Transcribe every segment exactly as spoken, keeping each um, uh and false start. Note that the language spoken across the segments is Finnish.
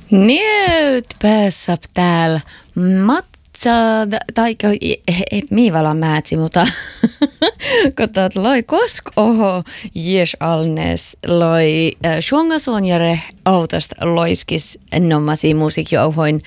Nyt päässä täällä matsa, tai miivala määtsi, mutta kotot loi kosk oho jes alnes loi suongasuonjare autosta loiskis nommasi musiikkijouhoin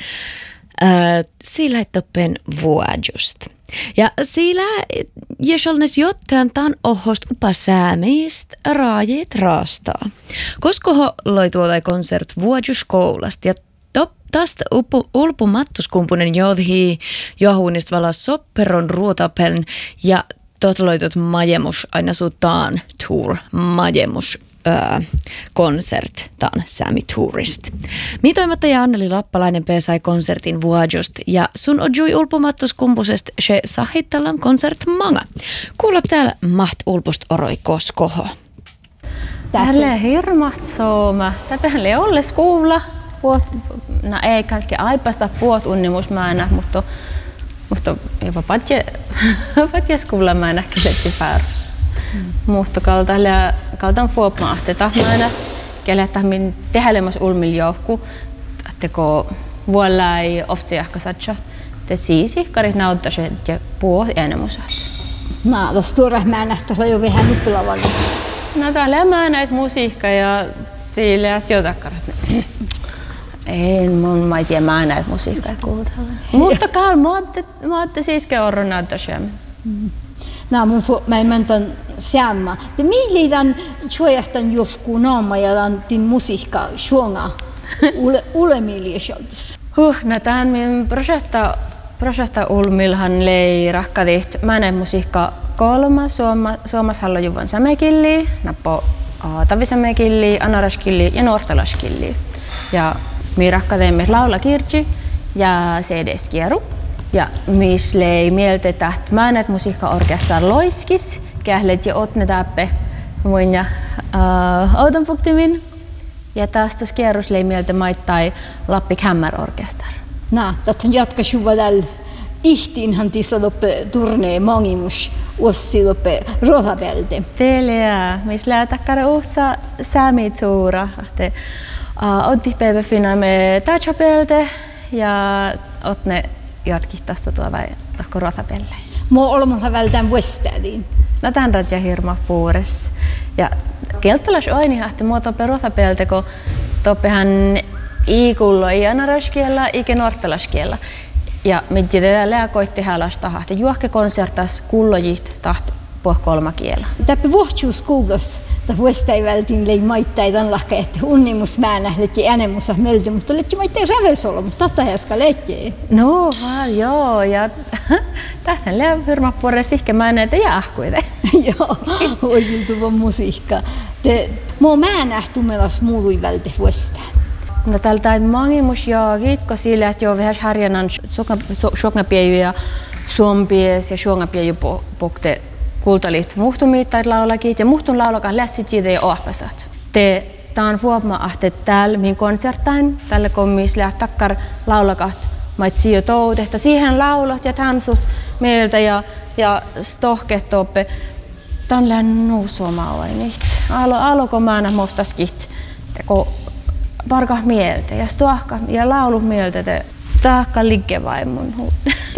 sillä toppen vuodjust. Ja sillä jes alnes jotain tan ohost upasäämeist raajeet raastaa. Koskoho loi tuolla konsert vuodjuskoulasta ja tästä ulpumattuskumpunen johdhi johuunista vala sopperon ruotapeln ja totloitut majemus aina sutaan tour majemus äh, konsert taan Sami Tourist. Mitoimatta ja Anneli Lappalainen pesai konsertin vuodjost ja sun ojui ulpumattuskumpusest se sahittallan konsert manga. Kuulap täällä maht ulpust oroi koskoho. Tällä hirmaht sooma. Täpähän olles kuulla. Puot, no ei kaikki aipasta puot unnimusmäänä, mutta mutta jopa patje patje skulla mä näki setti päärs. Mm. Mutta kaltailla kaltan fuopmaahte tahmaanat kelettä min tehelemas ulmil joukku teko vuollai oftsiahka satsa te siisi karit nautase ja puo enemusa. No, das stora mä nähtä jo vähän uppilavalla. No täällä mä näet musiikka ja sillä jotakkarat. Ei, mun mä en tiedä, mä en näet musiikkaa kuuntella. Mutta kai, mä ootte siiske orron näyttäisiä. No, mun mä mennän säämä. Te mihin suojahtan josku naama ja tämän musiikkaa suonga ulemiljeseltis? Huh, no tämän min projekta, projekta ulmilhan lei rakkadit. Mä näen musiikkaa kolma. Suoma, Suomas hallo juvan samekilli, nappo tavisamekilli, anaraskilli ja nuortalaskilli. Ja mi rakkateemme laula kirji ja C D-skieru. Ja mis lei mieltä täht määnet musiikkaorkestar loiskis, kählet ja otne täppe muin ja uh, autonfuktimin. Ja tästä skierus lei mieltä maittai Lappi Kämmärorkestar. No, tähän jatkasuva tällä ihtiinhan tisla loppe turnee mangimus ossi loppe rohapelte. Teillä, mis lää takkara uhtsa Sami Tuura. Uh, Otti päivä finamme tachapelte ja otne jatkit tästä tuolla tahko rothapelle. Mä olemme vältään vuostäädiin. No tämän radja hirma puures. Ja keltalas oini hahti mua toppe rothapelte, kun toppehan iikullo i anaraskiella, iike nuortalaskiella. Ja mitji tätä lääkoitti hälasta hahti juohke konsertas kullojit tahti puh kolma kiela. Täppä vuohtuus kuulos. Vuostäivältiin lei maittai tämän lahka, että unnimus mä nähdet ja äänemusa melti, mutta olet jo maittai rävesolo, mutta totta häskä lehtiä. No, vaan joo, ja tähtän lää firma puolelle sihke mä näitä jäähkuite. Joo, oikein tuva musiikka. Mä mä nähty melas muului välte vuostään. No tältä ei mangimus jaagit, kun sillä, että joo vähän harjanan suongapiejy ja suompies ja suongapiejy pokte kultalit muhtumit tai laulakit ja muhtun laulakaan lähtsit siitä jo ohpasat. Te taan vuopma ahte täällä min konsertain, tällä kommis läht takkar laulakat maitsi jo toutehta. Siihen laulat ja tansut meiltä ja, ja stohket toppe. Tän lään nuusoma oinit. Alo, aloko maana mohtaskit. Teko parkah mieltä ja stohka ja laulu mieltä te taakka liikevaimun huu.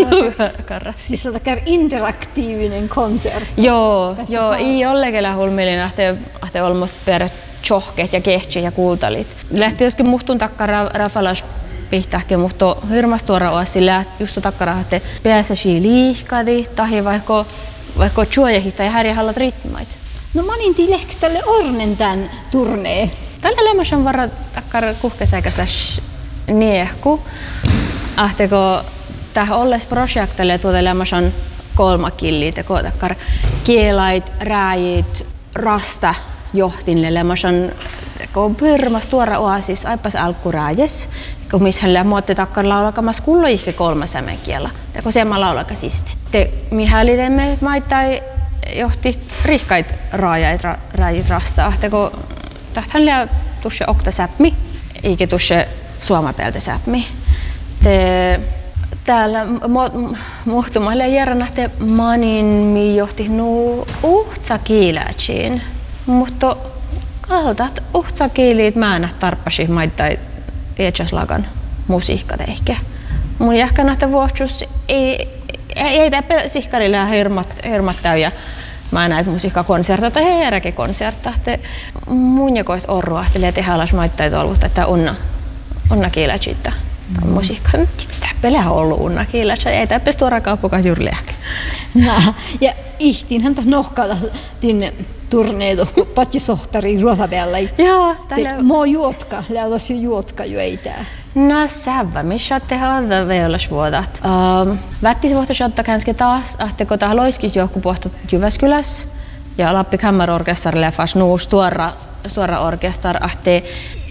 Siis on takar interaktiivinen konsertti. Joo, joo, ei ollenkaan hulmillin ahte ahte olmost per tjohket ja kehtsi ja kuultalit. Lähti joskin muhtun takkara rafalas pihtähke muhto hirmas tuora oasi läht just takkara ahte pääsäsi liihkadi tahi vaikka vaikka chuojehi tai häri hallat ritmait. No manin tilehk tälle ornen tän turnee. Tällä lämmäsän varra takkara kuhkesäkäsäs niehku. Ahteko tähän olles projektille tuotelemassa kolma killiä, teko takkar kielait, rääjit, rasta johtinle lemmasan teko pyrmas tuora oasis aipas alkurääjes, kun mishän lämmoitte takkar laulakamas kullo ihke kolma sämekiela, teko semma laulakasiste. Te mihän teemme maittai johti rihkait raajait ra, rääjit rasta, ahteko tähthän lää tusse okta säpmi, eikä tusse suomapeltä säpmi. Te täällä muhtumalle järnähte manin mi johti nuu uhtsa kiilätsiin. Mutta kaltat uhtsa kiiliit määnä tarppasi maittai eetsäslagan musiikka ehkä. Mun ehkä nähtä vuohtus ei ei tää sihkarilla hermat hermattaa ja mä näet musiikkakonsertta tai heräke konsertta te mun jakoit orrua telee tehdä alas maittaa tolvusta että onna onna kielachita mm. musiikka sitä pelää ollut onna kielacha ei tää pes tuora kauppuka jurleäke. Nää ja ihtiinhän ta nohkalla tinne turneedo patsi sohtari ruohapäällä. Joo, tällä mo juotka, läudas jo juotka jo ei tää. No sävä, missä tehdään veolasvuodat. Um, Vättis vuotta shatta kanske taas, että kun tähän loiskis johku pohta Jyväskyläs ja Lappi Kammarorkestarille fast nuus tuora tuora orkestar, että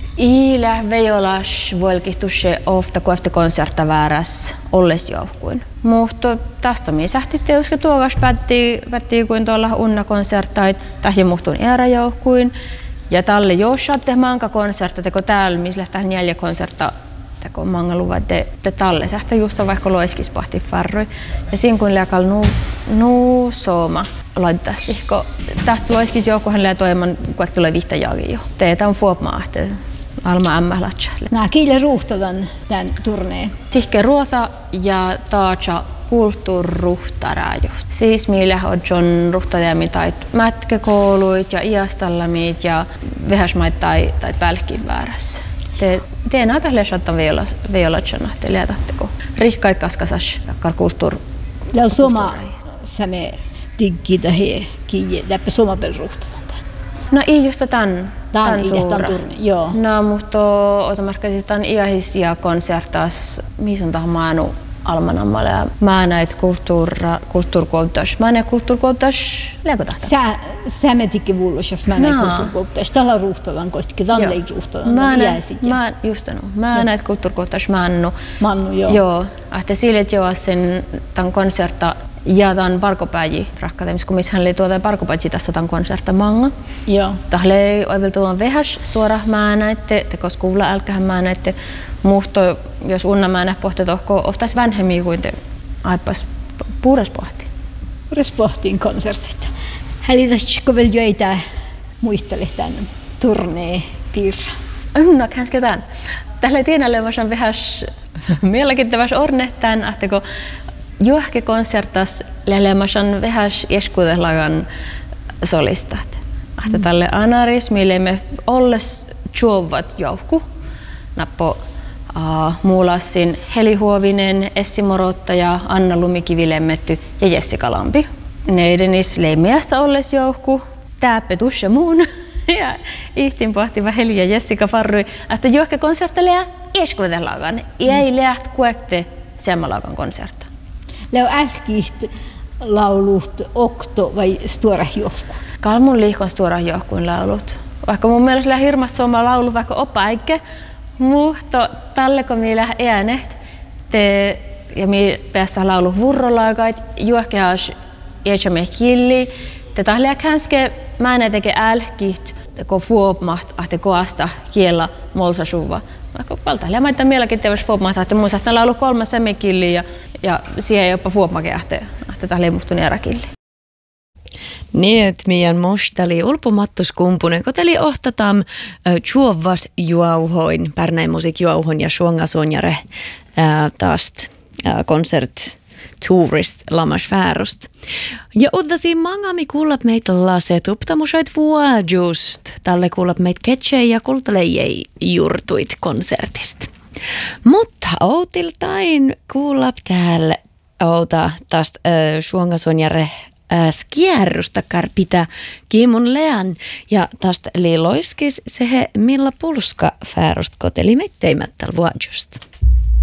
Iilä veolas vuolkihtusse ofta kohta konsertta vääräs olles johkuin. Mutta tästä mi sähti teuske tuokas päätti päätti kuin tuolla unna konsertait tähän muhtun era johkuin. Ja tälle jos te manka konsertta teko täällä missä lähtee neljä konsertta teko manga luvat te, te talle sähtä just vaikka loiskis pahti farroi ja siinä kun läkal nu nu sooma laittasti ko täht loiskis joukkohan lä toiman kun tulee vihta jagi jo teitä on fuopmaahte alma amma latcha nää kiile ruuhtavan tän turneen sihke ruosa ja taacha kulttuurruhtaraajo. Siis millä on John ruhtajamit tai mätkäkouluit ja iastallamit ja vehäsmait tai tai pälkin väärässä. Te te näitä lesattan vielä vielä te lähtättekö rikkai kaskasas kar kulttuur. Ja soma säme diggida he ki läppä soma belruhtavan. No ei just tän tän tän turne. Joo. No mutta otamarkkasi tän iahisia konsertas missä on maanu Almanammalle ja mä näet kulttuura kulttuurkoulutus. Mä näet kulttuurkoulutus leikotahta. Sä sä metikki vullus jos mä näet kulttuurkoulutus. Tällä ruhtavan koitki tällä ei ruhtavan. Mä näet mä just no. Mä näet kulttuurkoulutus mannu. Mannu joo. Joo, että sille joo sen tän konsertta ja tän parkopäji rakkatemis kun missä hän oli tuota parkopäji tässä tän konsertta manga. Joo. Tahle oivel tuon vehas suora mä näette te koska kuulla älkähän mä näette muhto jos unna mä näe pohti tohko oftais vanhemmin kuin te aipas puures pohti. Puures pohtiin konsertit. Hälitäskö vielä joita muistele tän turnee piirra? No kanske tän. Tällä tienälle vasan vehas mielenkiintois ornehtan että kun johke konsertas lelemasan vehas eskuudelagan solistat. Että tälle anaris mille me olles juovat jouhku nappo uh, muulassin Heli Huovinen, Essi Morottaja, Anna Lumikivi-Lemmetty ja Jessica Lampi. Neidenis leimeästä olles jouhku, tääppe tusse muun ja ihtin pohtiva Heli ja Jessica Farrui, että johke konserttelee eskuudelagan. Ei läht kuekte semmalagan konsertta. Leu älkiht laulut okto vai stora johku? Kalmun liikon stora johkuin laulut. Vaikka mun mielestä hirmas soma laulu vaikka opaikke, mutta tälle kun meillä ääneht te ja me päässä laulu vurrolaikait juokkeas jätsemme killi te tälle kanske mä ne teke älkiht ko fuopmaht ahte koasta kiellä molsa suva. Vaikka valtaille mä että mieläkin teväs fuopmaht että mun saattaa laulu kolme semikilli ja ja siihen jopa fuopmake ahte ahte tälle muhtun eräkilli. Niin, että meidän mostali ulpumattus kumpunen, koteli ohtatam äh, juovat juauhoin, pärnäin musiikjuauhon ja suongasonjare äh, taas äh, konsert tourist lamasfäärust. Ja uddasi mangami kuullap meitä laset uptamusoit vuodjust. Tälle kuullap meitä ketsei ja kultalejei jurtuit konsertista. Mutta outiltain kuullap täällä outa taas äh, suongasonjare skierrusta karpita kiimun lean ja tästä liloiskis se he milla pulska fäärust koteli metteimättä vuodjusta.